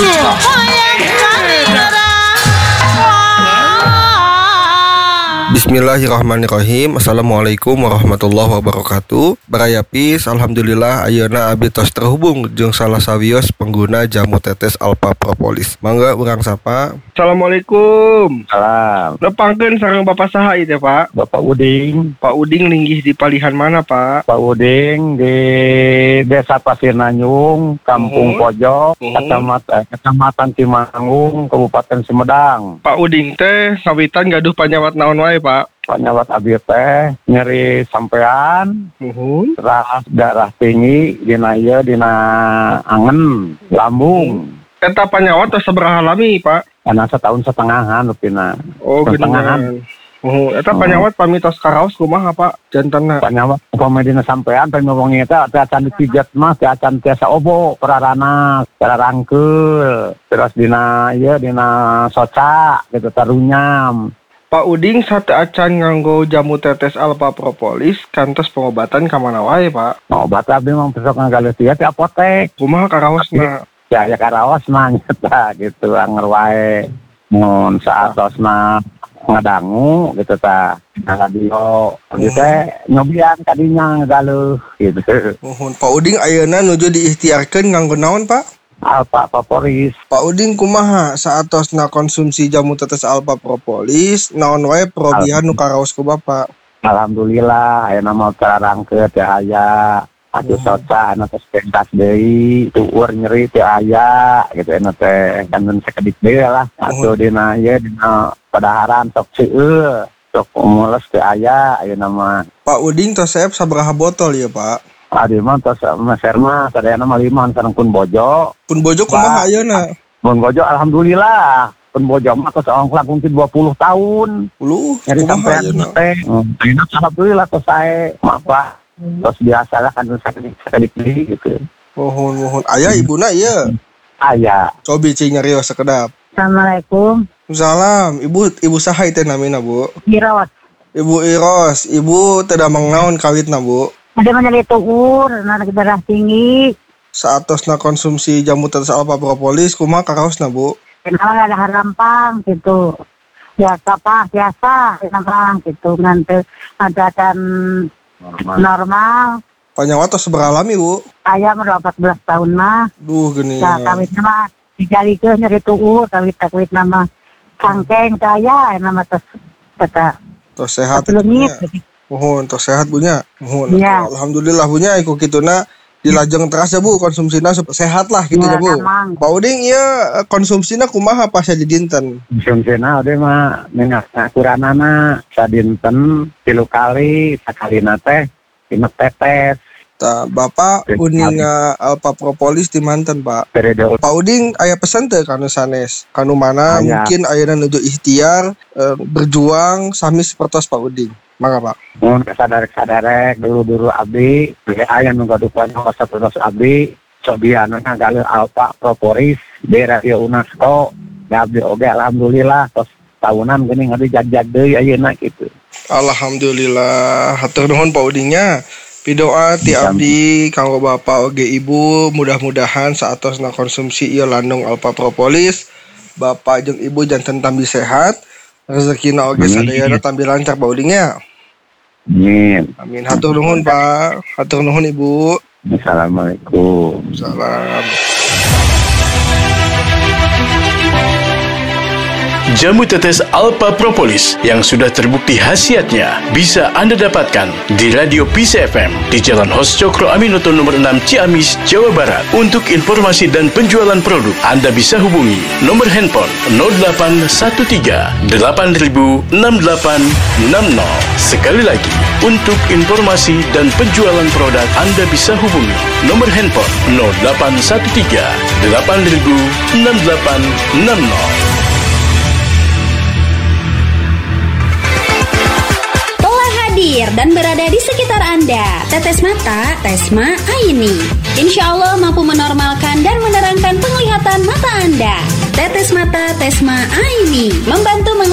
Bismillahirrahmanirrahim. Assalamualaikum warahmatullahi wabarakatuh. Barayapis, alhamdulillah ayeuna abdi tos terhubung jeung salah sawios pengguna jamu tetes Alpha Propolis. Mangga urang sapa. Assalamualaikum. Salam. Nepangkeun sareng Bapak saha ieu teh, Pak? Bapak Uding. Pak Uding linggih di palihan mana, Pak? Pak Uding di Desa Pasir Nanyung, Kampung Pojok, Kecamatan Cimangung, Kabupaten Sumedang. Pak Uding teh ngawitan gaduh panyawat naon wae, Pak? Panyawat abdi teh nyeri sampean, terus darah tinggi dina angen, lambung. Eta panyawat tos sabaraha lami, Pak? Karena setahun setengahan lupina. Oh, geningan. Eta panyawat pamitos karaos kumaha, Pak? Jantanna. Panyawat pamedina sampean teh ngomong eta teh acan dipijet mah teh acan tiasa obo perarana, cara rangkeul. Terus dina soca gitu tarunyam. Pak Uding sate acan nganggo jamu tetes Alpha Propolis kantos pengobatan ka mana wae, Pak? Obat abdi mah besok ngagaleus ieu di apotek. Kumaha karaosna? Ya karaos mah nyata gitu anger wae. Mun saatosna ngadangu gitu tah. Na radio gitu teh nyobian kadinya ngagaleus gitu. Pak Uding ayeuna nuju diikhtiarkeun nganggo naon, Pak? Alpha Propolis. Pak Uding kumaha saatosna konsumsi jamu tetes Alpha Propolis naon wae perobihan nu karaos ku Bapak? Alhamdulillah ayeuna mah terarangkeun teh aya atuh soca anu teh pentas deui tueur nyeri teh aya gitu anu teh kangen sakedik deui lah atuh dina padaharan sok seueur sok mules teh aya ayeuna mah. Pak Uding tos saep sabaraha botol ya, Pak? Adi mah tos meser mah sadayana mah 5 sareng pun bojo. Pun bojo kumaha ayeuna? Pun bojo alhamdulillah. Pun bojo mah tos ongklak mungkin 20 tahun. 10. Jadi sampai teh. Ayeuna alhamdulillah tos sae. Apa? Tos biasa lah kan sakedik gitu. Mohon. Aya ibuna ieu? Aya. Cobi cing nyarios sakedap. Assalamualaikum. Salam. Ibu saha teh namina, Bu? Iros. Ibu Iros. Ibu teu damang naon kawitna, Bu? Ada menyeri tuur, narik darah tinggi. Saatosna konsumsi jamu tetes Alpha Propolis kumaha karaosna, Bu? Kenal ada harampang gitu. Biasa harampang gitu. Nanti ada dan normal. Panyawat tos sabaraha lami, Bu? Ayah udah 14 tahun mah. Duh geuning. Ya kawit nama dijalikeun nyeri tuur, kawit nama kangkeng saya nama tos kata. Tos sehat. Mohon tos sehat Bunya. Mohon. Ya. Alhamdulillah Bunya iku kituna dilajeng teras ya Bu konsumsina sehat lah gitu ya Bu. Emang. Pak Uding ieu konsumsina kumaha pas di dinten? Konsumsina oge mah minyak akuranana sadinten 3 kali, sakalina teh 5 tetes. Tah Bapak uninga Alpha Propolis di manten, Pak. Pak Uding aya pesan teh kanu sanes? Kanu mana mungkin ayeuna nuju ikhtiar berjuang sami sapertos Pak Uding. Mangga, Pak. Mun sadarek dulu abdi, aya nu gadupan sapertos abdi, sobiana ngagaleun Alpha Propolis di Radio UNESCO. Da abdi oge alhamdulillah tos tahunan geuning abdi jag-jag deui ayeuna kitu. Alhamdulillah, hatur nuhun Pak Udingnya. Pidoa ti abdi kanggo Bapak oge Ibu, mudah-mudahan saatosna konsumsi ieu landung Alpha Propolis, Bapak jeung Ibu janten tambi sehat, rezekina oge sadayana tambi lancar Pak Udingnya. Amin. Hatur nuhun Pak, hatur nuhun Ibu. Assalamualaikum. Salam. Jamu tetes Alpha Propolis yang sudah terbukti khasiatnya bisa Anda dapatkan di Radio Peace FM di Jalan Hos Cokro Aminoto nomor 6 Ciamis, Jawa Barat. Untuk informasi dan penjualan produk, Anda bisa hubungi nomor handphone 0813 8000 6860. Sekali lagi, untuk informasi dan penjualan produk, Anda bisa hubungi nomor handphone 0813 8000 6860. Dan berada di sekitar Anda. Tetes mata, Tesma Aini. Insya Allah mampu menormalkan dan menerangkan penglihatan mata Anda. Tetes mata, Tesma Aini membantu